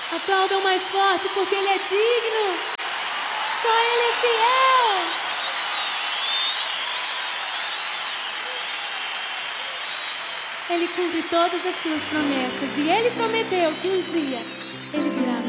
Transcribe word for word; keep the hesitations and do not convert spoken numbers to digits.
Aplaudam mais forte porque Ele é digno. Só Ele é fiel. Ele cumpre todas as suas promessas. E Ele prometeu que um dia Ele virá.